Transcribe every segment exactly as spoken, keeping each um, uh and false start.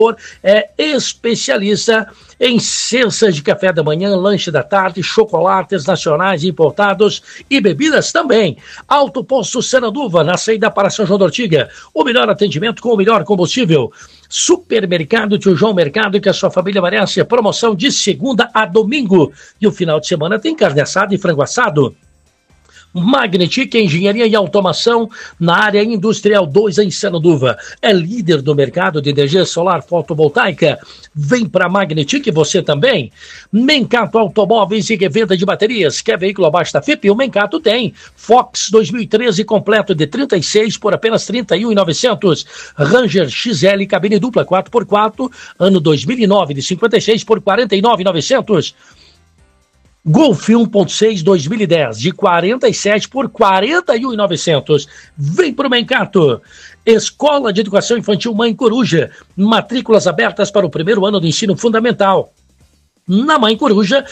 é especialista em cestas de café da manhã, lanche da tarde, chocolates nacionais importados e bebidas também. Alto Posto Sananduva, na saída para São João da Ortiga. O melhor atendimento com o melhor combustível. Supermercado Tio João, mercado que a sua família merece. Promoção de segunda a domingo. E o final de semana tem carne assada e frango assado. Magnetic Engenharia e Automação na área industrial dois em Sananduva. É líder do mercado de energia solar fotovoltaica. Vem para Magnetic você também. Mencato Automóveis e revenda de baterias. Quer veículo abaixo da F I P? O Mencato tem. Fox dois mil e treze completo de trinta e seis por apenas trinta e um mil e novecentos. Ranger X L cabine dupla quatro por quatro ano dois mil e nove de cinquenta e seis por quarenta e nove mil e novecentos. Golf um ponto seis dois mil e dez de quarenta e sete por quarenta e um mil e novecentos. Vem pro Mencato. Escola de Educação Infantil Mãe Coruja. Matrículas abertas para o primeiro ano do ensino fundamental. Na Mãe Coruja,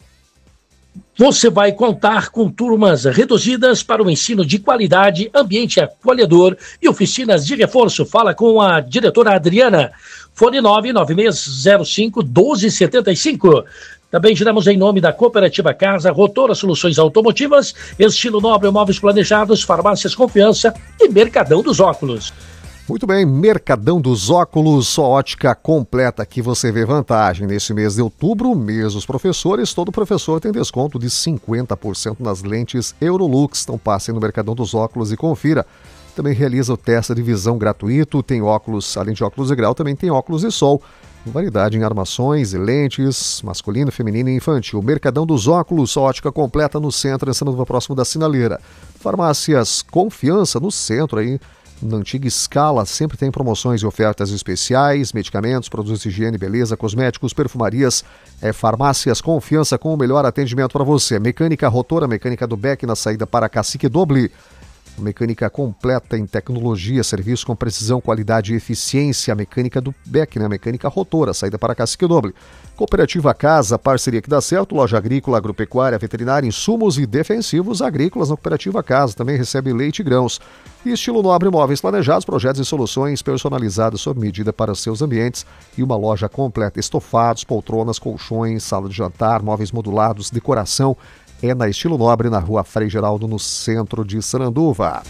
você vai contar com turmas reduzidas para o ensino de qualidade, ambiente acolhedor e oficinas de reforço. Fala com a diretora Adriana. Fone nove nove seis zero cinco um dois sete cinco. Também giramos em nome da Cooperativa Casa, Rotora Soluções Automotivas, Estilo Nobre Móveis Planejados, Farmácias Confiança e Mercadão dos Óculos. Muito bem, Mercadão dos Óculos, sua ótica completa, aqui você vê vantagem. Nesse mês de outubro, mês dos professores, todo professor tem desconto de cinquenta por cento nas lentes Eurolux. Então passe no Mercadão dos Óculos e confira. Também realiza o teste de visão gratuito, tem óculos, além de óculos de grau, também tem óculos de sol. Variedade em armações e lentes, masculino, feminino e infantil. Mercadão dos Óculos, sua ótica completa no centro, em Sananduva, próximo da Sinaleira. Farmácias Confiança, no centro aí, na antiga Escala, sempre tem promoções e ofertas especiais, medicamentos, produtos de higiene, beleza, cosméticos, perfumarias. É Farmácias Confiança com o melhor atendimento para você. Mecânica Rotora, mecânica do Beck na saída para Cacique Doble. Mecânica completa em tecnologia, serviço com precisão, qualidade e eficiência. Mecânica do Beck, né? Mecânica Rotora, saída para Cacique Doble. Cooperativa Casa, parceria que dá certo. Loja agrícola, agropecuária, veterinária, insumos e defensivos agrícolas na Cooperativa Casa. Também recebe leite e grãos. E Estilo Nobre Móveis Planejados, projetos e soluções personalizadas sob medida para os seus ambientes. E uma loja completa, estofados, poltronas, colchões, sala de jantar, móveis modulados, decoração. É na Estilo Nobre, na rua Frei Geraldo, no centro de Sananduva.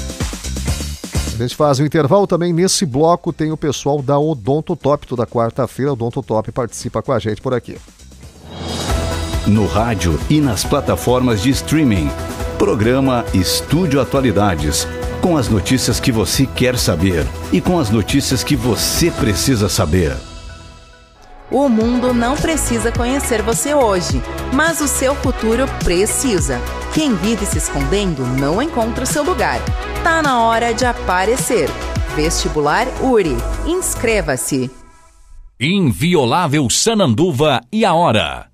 A gente faz o intervalo também. Nesse bloco tem o pessoal da Odonto Top. Toda quarta-feira, Odonto Top participa com a gente por aqui. No rádio e nas plataformas de streaming. Programa Estúdio Atualidades. Com as notícias que você quer saber e com as notícias que você precisa saber. O mundo não precisa conhecer você hoje, mas o seu futuro precisa. Quem vive se escondendo não encontra o seu lugar. Tá na hora de aparecer. Vestibular U R I. Inscreva-se. Inviolável Sananduva e a hora.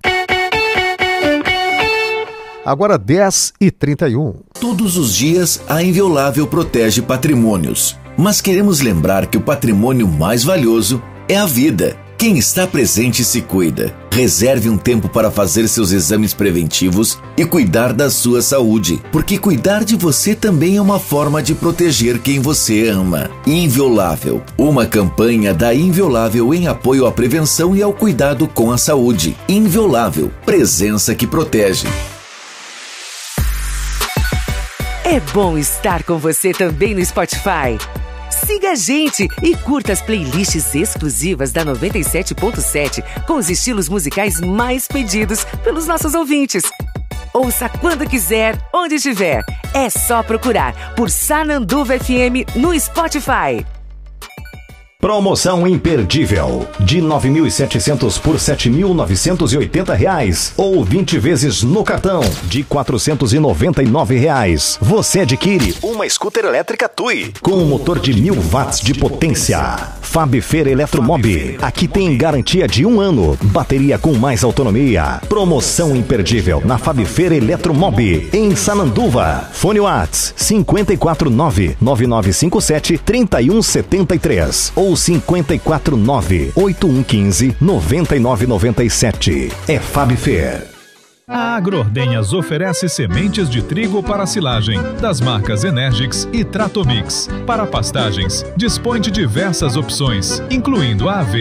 Agora dez e trinta e um. Todos os dias a Inviolável protege patrimônios. Mas queremos lembrar que o patrimônio mais valioso é a vida. Quem está presente se cuida. Reserve um tempo para fazer seus exames preventivos e cuidar da sua saúde, porque cuidar de você também é uma forma de proteger quem você ama. Inviolável, uma campanha da Inviolável em apoio à prevenção e ao cuidado com a saúde. Inviolável, presença que protege. É bom estar com você também no Spotify. Siga a gente e curta as playlists exclusivas da noventa e sete ponto sete com os estilos musicais mais pedidos pelos nossos ouvintes. Ouça quando quiser, onde estiver. É só procurar por Sananduva F M no Spotify. Promoção imperdível de nove mil e setecentos por sete mil novecentos e oitenta reais ou vinte vezes no cartão de quatrocentos e noventa e nove reais. Você adquire uma scooter elétrica Tui com um motor de mil watts de potência. Fabfer Eletromob. Aqui tem garantia de um ano. Bateria com mais autonomia. Promoção imperdível na Fabfer Eletromob em Sananduva. Fone Whats cinco quatro nove nove nove cinco sete três um sete três ou cinco quatro nove oito um um cinco nove nove nove sete. É Fabfer. A Agroordenhas oferece sementes de trigo para silagem, das marcas Energix e Tratomix. Para pastagens, dispõe de diversas opções, incluindo a aveia,